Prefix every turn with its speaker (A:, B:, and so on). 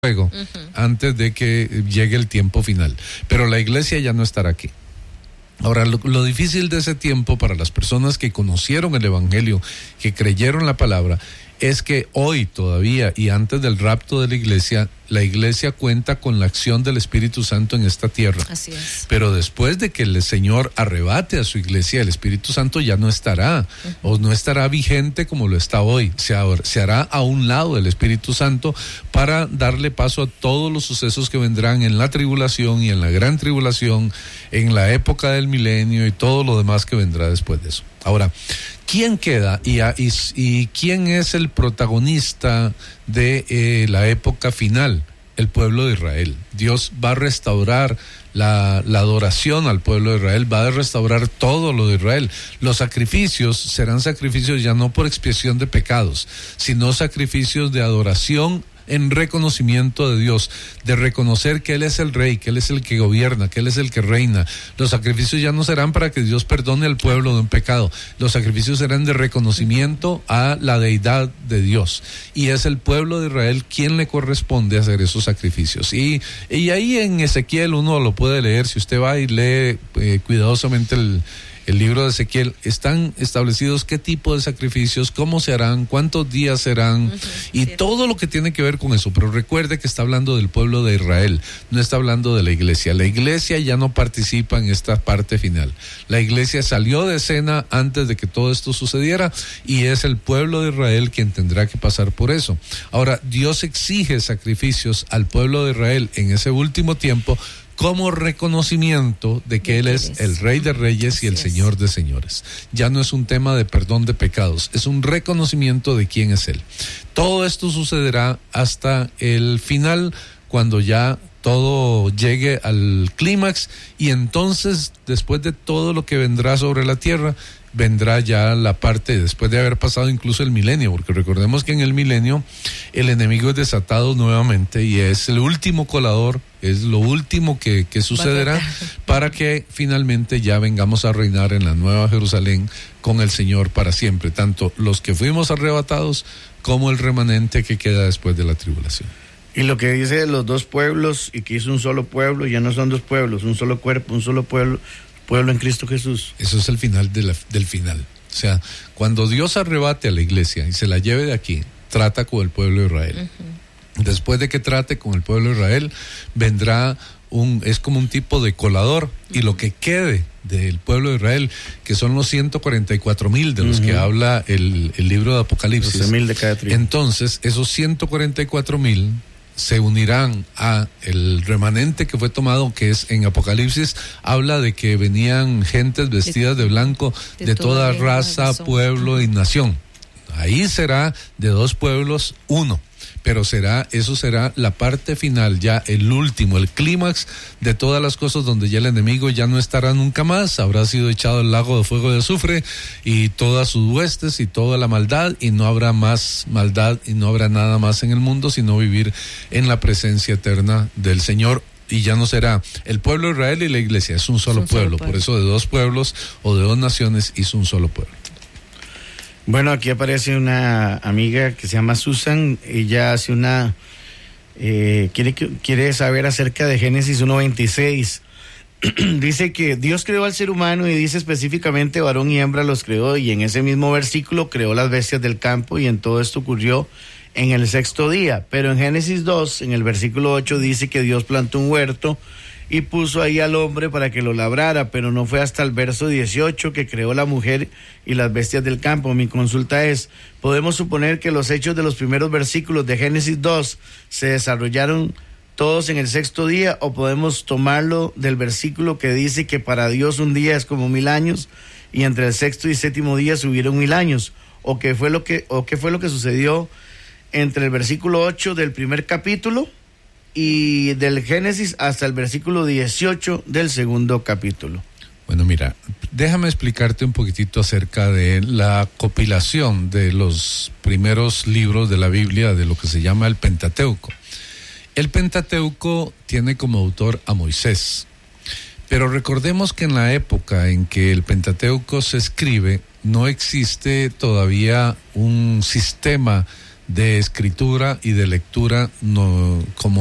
A: fuego antes de que llegue el tiempo final. Pero la iglesia ya no estará aquí. Ahora, lo difícil de ese tiempo para las personas que conocieron el evangelio, que creyeron la palabra, es que hoy todavía y antes del rapto de la iglesia cuenta con la acción del Espíritu Santo en esta tierra.
B: Así es.
A: Pero después de que el Señor arrebate a su iglesia, el Espíritu Santo ya no estará, o no estará vigente como lo está hoy. Se hará a un lado del Espíritu Santo para darle paso a todos los sucesos que vendrán en la tribulación y en la gran tribulación, en la época del milenio y todo lo demás que vendrá después de eso. Ahora, ¿quién queda y quién es el protagonista de la época final? El pueblo de Israel. Dios va a restaurar la adoración al pueblo de Israel, va a restaurar todo lo de Israel. Los sacrificios serán sacrificios ya no por expiación de pecados, sino sacrificios de adoración en reconocimiento de Dios, de reconocer que Él es el Rey, que Él es el que gobierna, que Él es el que reina. Los sacrificios ya no serán para que Dios perdone al pueblo de un pecado. Los sacrificios serán de reconocimiento a la deidad de Dios. Y es el pueblo de Israel quien le corresponde hacer esos sacrificios. Y ahí en Ezequiel uno lo puede leer, si usted va y lee cuidadosamente el libro de Ezequiel, están establecidos qué tipo de sacrificios, cómo se harán, cuántos días serán, y todo lo que tiene que ver con eso. Pero recuerde que está hablando del pueblo de Israel, no está hablando de la iglesia. La iglesia ya no participa en esta parte final. La iglesia salió de escena antes de que todo esto sucediera, y es el pueblo de Israel quien tendrá que pasar por eso. Ahora, Dios exige sacrificios al pueblo de Israel en ese último tiempo, como reconocimiento de que Él es el Rey de Reyes y el Señor de Señores. Ya no es un tema de perdón de pecados, es un reconocimiento de quién es Él. Todo esto sucederá hasta el final, cuando ya todo llegue al clímax, y entonces, después de todo lo que vendrá sobre la tierra, vendrá ya la parte, después de haber pasado incluso el milenio, porque recordemos que en el milenio el enemigo es desatado nuevamente y es el último colador, es lo último que sucederá para que finalmente ya vengamos a reinar en la Nueva Jerusalén con el Señor para siempre, tanto los que fuimos arrebatados como el remanente que queda después de la tribulación.
C: Y lo que dice de los dos pueblos, y que hizo un solo pueblo, ya no son dos pueblos, un solo cuerpo, un solo pueblo en Cristo Jesús.
A: Eso es el final del final. O sea, cuando Dios arrebate a la iglesia y se la lleve de aquí, trata con el pueblo de Israel. Después de que trate con el pueblo de Israel, vendrá es como un tipo de colador, y lo que quede del pueblo de Israel, que son los 144,000 de los que habla el libro de Apocalipsis.
C: 12,000 de cada tribu.
A: Entonces, esos 144,000 se unirán a el remanente que fue tomado, que es en Apocalipsis, habla de que venían gentes vestidas de blanco de toda raza, pueblo y nación. Ahí será de dos pueblos uno, pero eso será la parte final, ya el último, el clímax de todas las cosas, donde ya el enemigo ya no estará nunca más, habrá sido echado al lago de fuego y azufre y todas sus huestes y toda la maldad, y no habrá más maldad y no habrá nada más en el mundo, sino vivir en la presencia eterna del Señor. Y ya no será el pueblo de Israel y la iglesia, es un solo pueblo. Por eso de dos pueblos o de dos naciones hizo un solo pueblo.
C: Bueno, aquí aparece una amiga que se llama Susan. Ella hace quiere saber acerca de Génesis 1:26. Dice que Dios creó al ser humano, y dice específicamente varón y hembra los creó, y en ese mismo versículo creó las bestias del campo, y en todo esto ocurrió en el sexto día. Pero en Génesis 2, en el versículo 8, dice que Dios plantó un huerto y puso ahí al hombre para que lo labrara, pero no fue hasta el verso 18 que creó la mujer y las bestias del campo. Mi consulta es, ¿podemos suponer que los hechos de los primeros versículos de Génesis 2 se desarrollaron todos en el sexto día, o podemos tomarlo del versículo que dice que para Dios un día es como 1000 años, y entre el sexto y séptimo día subieron 1000 años? ¿O qué fue lo que sucedió entre el versículo 8 del primer capítulo y del Génesis hasta el versículo 18 del segundo capítulo?
A: Bueno, mira, déjame explicarte un poquitito acerca de la compilación de los primeros libros de la Biblia, de lo que se llama el Pentateuco. El Pentateuco tiene como autor a Moisés, pero recordemos que en la época en que el Pentateuco se escribe, no existe todavía un sistema de escritura y de lectura como